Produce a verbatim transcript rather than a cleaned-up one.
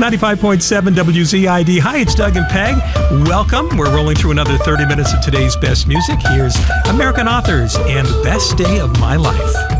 ninety-five point seven W Z I D. Hi, it's Doug and Peg. Welcome. We're rolling through another thirty minutes of today's best music. Here's American Authors and Best Day of My Life.